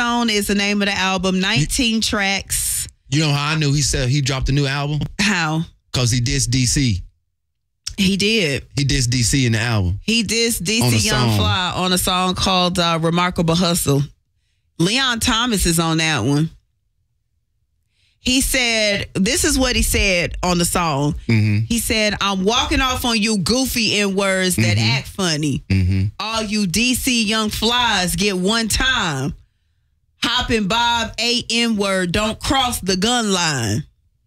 Stone is the name of the album. 19 tracks. You know how I knew he dropped a new album? How? Because he dissed DC. He did. He dissed DC in the album. He dissed DC Young Fly on a song called Remarkable Hustle. Leon Thomas is on that one. He said, this is what he said on the song. Mm-hmm. He said, I'm walking off on you goofy N-words that act funny. Mm-hmm. All you DC young flies get one time. Hopping Bob, a N-word, don't cross the gun line.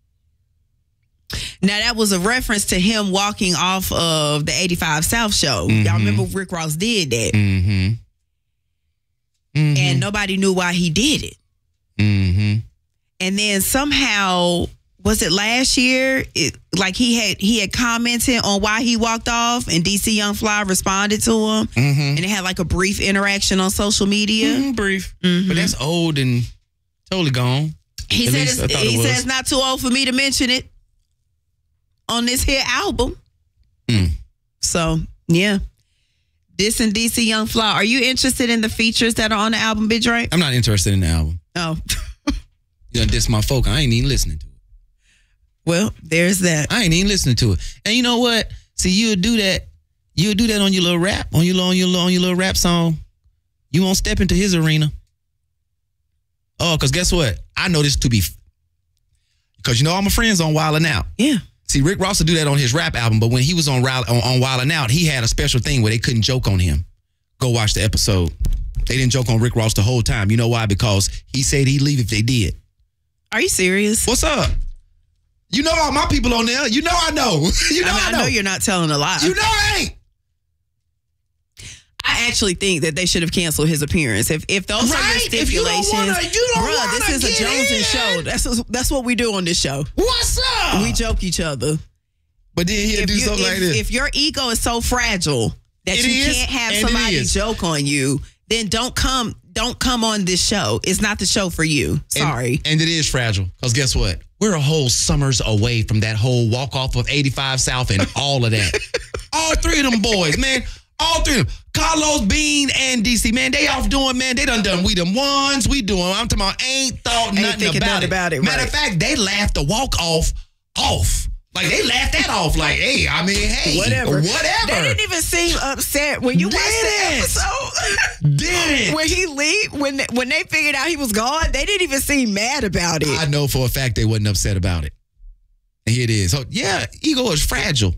Now, that was a reference to him walking off of the 85 South show. Mm-hmm. Y'all remember Rick Ross did that. Mm-hmm. Mm-hmm. And nobody knew why he did it. Mm-hmm. And then somehow, was it last year? He had commented on why he walked off, and DC Young Fly responded to him, and they had like a brief interaction on social media. Brief, but that's old and totally gone. He said it's not too old for me to mention it on this here album. So yeah, this and DC Young Fly. Are you interested in the features that are on the album, Big Drake? I'm not interested in the album. Oh. You done diss my folk. I ain't even listening to it. Well, there's that. I ain't even listening to it. And you know what? See, you'll do that. You'll do that on your little rap, on your little rap song. You won't step into his arena. Oh, because guess what? I know this to be, because you know all my friends on Wild 'N Out. Yeah. See, Rick Ross would do that on his rap album, but when he was on Wild 'N Out, he had a special thing where they couldn't joke on him. Go watch the episode. They didn't joke on Rick Ross the whole time. You know why? Because he said he'd leave if they did. Are you serious? What's up? You know all my people on there. You know I know. I know you're not telling a lie. You know I ain't. I actually think that they should have canceled his appearance. If those are your stipulations, bruh, this is a Jones and show. That's what we do on this show. What's up? We joke each other. But then he'll do something like this. If your ego is so fragile that you can't have somebody joke on you, then don't come on this show. It's not the show for you. Sorry. And it is fragile. Because guess what? We're a whole summers away from that whole walk off of 85 South and all of that. All three of them boys, man. All three of them. Carlos, Bean, and DC, man, they off doing, man. They done we them ones. We doing. I'm talking about ain't thought nothing about it. Matter of fact, they laughed the walk off. Like, they laughed that off. Like, hey, whatever. They didn't even seem upset when you watched the episode. Did it? When they figured out he was gone, they didn't even seem mad about it. I know for a fact they wasn't upset about it. And here it is. So, yeah, ego is fragile.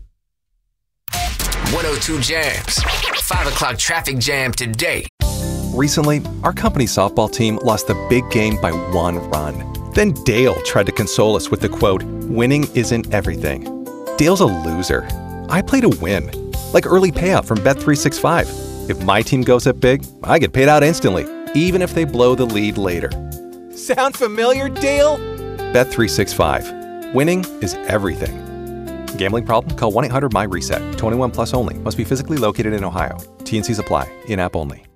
102 Jams. 5 o'clock traffic jam today. Recently, our company's softball team lost the big game by 1 run. Then Dale tried to console us with the quote, "Winning isn't everything." Dale's a loser. I play to win. Like early payout from Bet365. If my team goes up big, I get paid out instantly, even if they blow the lead later. Sound familiar, Dale? Bet365. Winning is everything. Gambling problem? Call 1-800-MY-RESET. 21 plus only. Must be physically located in Ohio. T&Cs apply. In-app only.